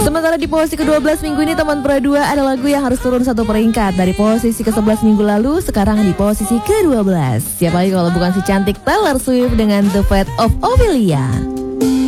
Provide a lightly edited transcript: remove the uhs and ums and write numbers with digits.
Sementara di posisi ke-12 minggu ini teman Pro 2 ada lagu yang harus turun satu peringkat. Dari posisi ke-11 minggu lalu, sekarang di posisi ke-12. Siapa lagi kalau bukan si cantik Taylor Swift dengan The Fate of Ophelia.